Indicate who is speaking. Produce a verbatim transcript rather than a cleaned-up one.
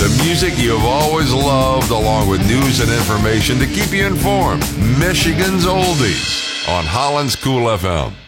Speaker 1: The music you have always loved, along with news and information to keep you informed. Michigan's Oldies on Holland's Cool F M.